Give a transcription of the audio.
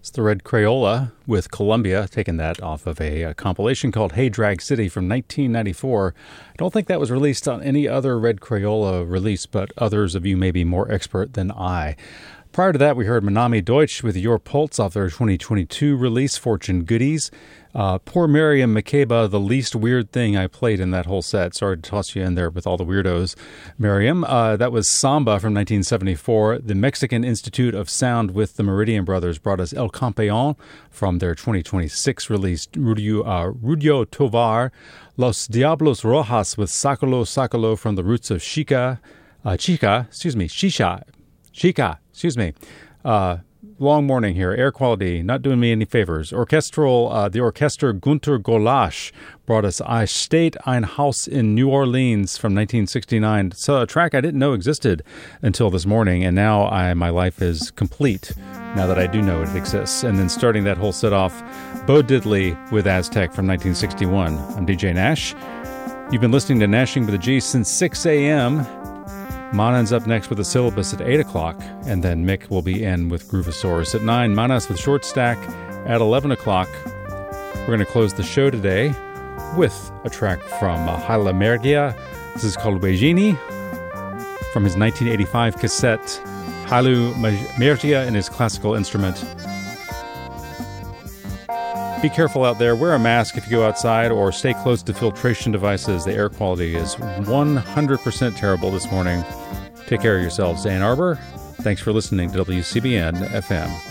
The Red Crayola with Columbia, taking that off of a compilation called Hey Drag City from 1994. I don't think that was released on any other Red Crayola release, but others of you may be more expert than I. Prior to that, we heard Manami Deutsch with Your Pulse off their 2022 release, Fortune Goodies. Poor Miriam Makeba, the least weird thing I played in that whole set. Sorry to toss you in there with all the weirdos, Miriam. That was Samba from 1974. The Mexican Institute of Sound with the Meridian Brothers brought us El Campeon from their 2026 release, Rudio Tovar. Los Diablos Rojas with Sacalo Sacalo from the roots of Chica. Long morning here. Air quality, not doing me any favors. Orchestral, the orchestra Gunter Golasch brought us I Steht ein Haus in New Orleans from 1969. It's a track I didn't know existed until this morning, and now my life is complete now that I do know it exists. And then starting that whole set off, Bo Diddley with Aztec from 1961. I'm DJ Nash. You've been listening to Nashing with a G since 6 a.m., Manan's up next with a syllabus at 8 o'clock, and then Mick will be in with Groovosaurus at 9. Manas with Short Stack at 11 o'clock. We're going to close the show today with a track from Hala Mergia. This is called Wejini from his 1985 cassette, Halu Mergia and his classical instrument. Be careful out there. Wear a mask if you go outside, or stay close to filtration devices. The air quality is 100% terrible this morning. Take care of yourselves. Ann Arbor, thanks for listening to WCBN FM.